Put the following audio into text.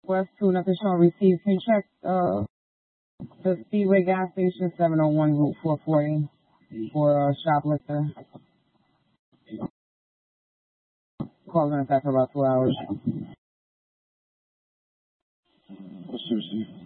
West 2, nothing showing received. Can you check the Speedway gas station, 701 Route 440 for shoplifter? Calling us after about 2 hours. What's your receipt?